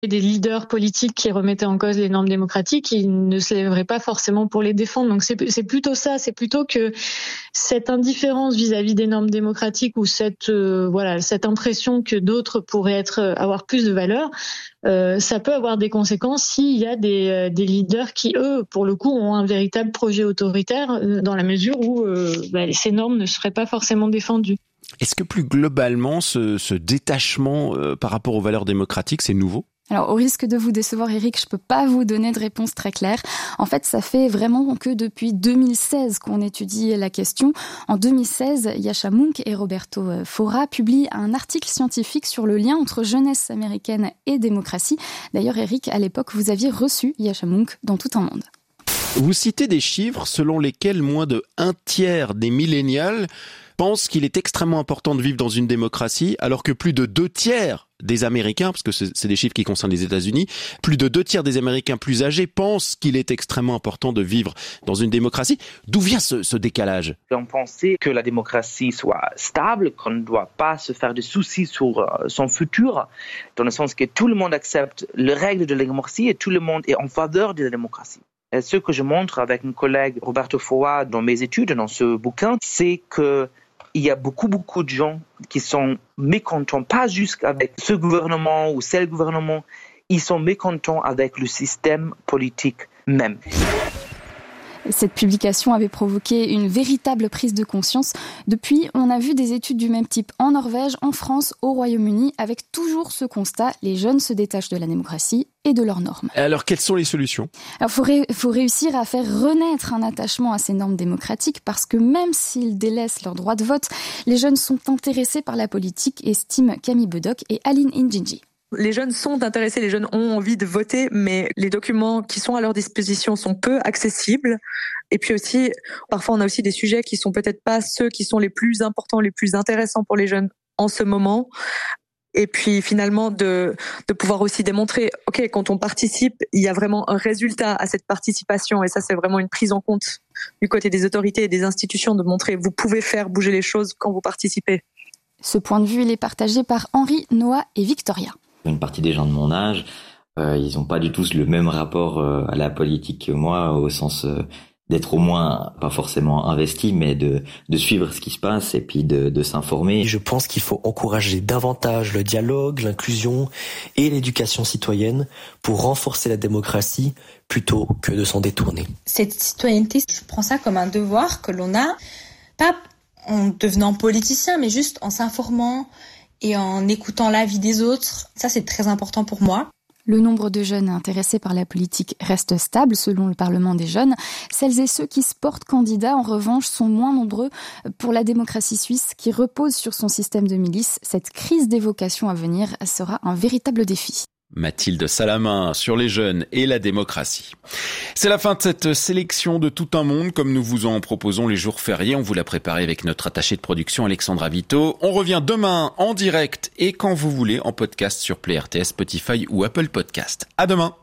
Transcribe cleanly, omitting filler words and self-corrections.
des leaders politiques qui remettaient en cause les normes démocratiques, ils ne se lèveraient pas forcément pour les défendre. Donc c'est plutôt ça, c'est plutôt que cette indifférence vis-à-vis des normes démocratiques ou cette impression que d'autres pourraient avoir plus de valeur, ça peut avoir des conséquences s'il y a des leaders qui, eux, pour le coup, ont un véritable projet autoritaire dans la mesure où ces normes ne seraient pas forcément défendues. Est-ce que plus globalement, ce détachement par rapport aux valeurs démocratiques, c'est nouveau ? Alors, au risque de vous décevoir, Eric, je peux pas vous donner de réponse très claire. En fait, ça fait vraiment que depuis 2016 qu'on étudie la question. En 2016, Yascha Mounk et Roberto Faura publient un article scientifique sur le lien entre jeunesse américaine et démocratie. D'ailleurs, Eric, à l'époque, vous aviez reçu Yascha Mounk dans Tout un monde. Vous citez des chiffres selon lesquels moins de 1/3 des millénials pensent qu'il est extrêmement important de vivre dans une démocratie, alors que plus de 2/3 des Américains, parce que c'est des chiffres qui concernent les États-Unis, plus de 2/3 des Américains plus âgés pensent qu'il est extrêmement important de vivre dans une démocratie. D'où vient ce décalage ? On pensait que la démocratie soit stable, qu'on ne doit pas se faire de soucis sur son futur, dans le sens que tout le monde accepte les règles de la démocratie et tout le monde est en faveur de la démocratie. Et ce que je montre avec mon collègue Roberto Faura dans mes études, dans ce bouquin, c'est que il y a beaucoup de gens qui sont mécontents, pas juste avec ce gouvernement ou cel gouvernement, ils sont mécontents avec le système politique même. Cette publication avait provoqué une véritable prise de conscience. Depuis, on a vu des études du même type en Norvège, en France, au Royaume-Uni, avec toujours ce constat, les jeunes se détachent de la démocratie et de leurs normes. Alors, quelles sont les solutions ? Alors, faut réussir à faire renaître un attachement à ces normes démocratiques parce que même s'ils délaissent leur droit de vote, les jeunes sont intéressés par la politique, estiment Camille Bedock et Aline Injinji. Les jeunes sont intéressés, les jeunes ont envie de voter, mais les documents qui sont à leur disposition sont peu accessibles. Et puis aussi, parfois on a aussi des sujets qui sont peut-être pas ceux qui sont les plus importants, les plus intéressants pour les jeunes en ce moment. Et puis finalement de pouvoir aussi démontrer, ok, quand on participe, il y a vraiment un résultat à cette participation. Et ça, c'est vraiment une prise en compte du côté des autorités et des institutions de montrer, vous pouvez faire bouger les choses quand vous participez. Ce point de vue, il est partagé par Henri, Noah et Victoria. Une partie des gens de mon âge, ils n'ont pas du tout le même rapport à la politique que moi, au sens d'être au moins, pas forcément investi, mais de suivre ce qui se passe et puis de s'informer. Je pense qu'il faut encourager davantage le dialogue, l'inclusion et l'éducation citoyenne pour renforcer la démocratie plutôt que de s'en détourner. Cette citoyenneté, je prends ça comme un devoir que l'on a, pas en devenant politicien, mais juste en s'informant et en écoutant l'avis des autres. Ça, c'est très important pour moi. Le nombre de jeunes intéressés par la politique reste stable selon le Parlement des jeunes. Celles et ceux qui se portent candidats, en revanche, sont moins nombreux. Pour la démocratie suisse, qui repose sur son système de milice, cette crise des vocations à venir sera un véritable défi. Mathilde Salamin sur les jeunes et la démocratie. C'est la fin de cette sélection de Tout un monde, comme nous vous en proposons les jours fériés. On vous l'a préparé avec notre attachée de production Alexandra Vito. On revient demain en direct et quand vous voulez en podcast sur Play RTS, Spotify ou Apple Podcast. À demain.